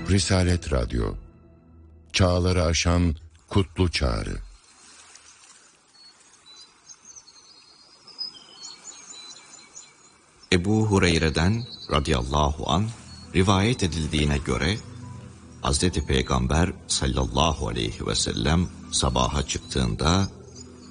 Risalet Radyo, çağları aşan kutlu çağrı. Ebu Hureyre'den radıyallahu anh rivayet edildiğine göre Hazreti Peygamber sallallahu aleyhi ve sellem sabaha çıktığında